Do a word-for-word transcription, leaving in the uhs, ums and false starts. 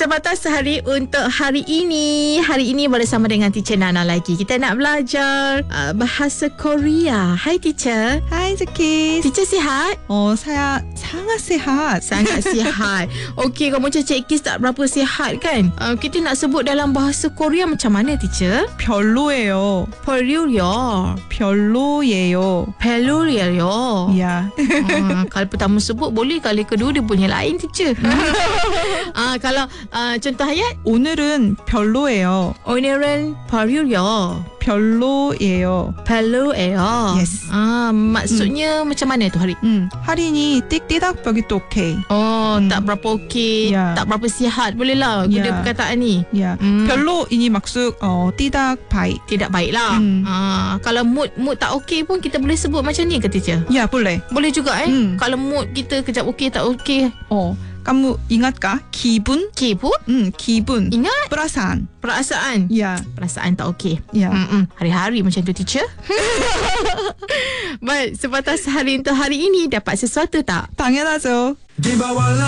Sebatas hari untuk hari ini. Hari ini bersama dengan Teacher Nana lagi. Kita nak belajar uh, bahasa Korea. Hai teacher. Hai Zaki. Teacher sihat? 어, saya sangat sehat. Sangat sihat. Okey, kamu macam Cik Kis tak berapa sihat kan? Uh, kita nak sebut dalam bahasa Korea macam mana teacher? 별로예요. 별로요. 별로예요. 별로예요. Ya. uh, Kali pertama sebut boleh, kali kedua dia punya lain teacher. uh, Kalau uh, contoh ayat, 오늘은 별로예요. 오늘은 별로요. 별로예요. 별로예요. Yes. Ah, maksudnya hmm. macam mana tu hari? 음, 할인이 띡띠닥 begitu oke. Oh, Hmm. tak berapa okey, Ya. tak berapa sihat. Boleh lah guna Ya. perkataan ni. Ya. Hmm. 별로 ini maksud 어, 띠닥 바이. Tidak baiklah. Hmm. Ah, kalau mood mood tak okey pun kita boleh sebut macam ni ke teacher? Ya, boleh. Boleh juga eh. Hmm. Kalau mood kita kejap okey tak okey. 어, kamu ingatkah? 기분? Okey pun 음, 기분. ingat perasaan. perasaan. Ya. Perasaan tak okey. Ya. Mm-mm. Hari-hari macam tu teacher. Baik, sebatas hari untuk hari ini dapat sesuatu tak? 당연하죠.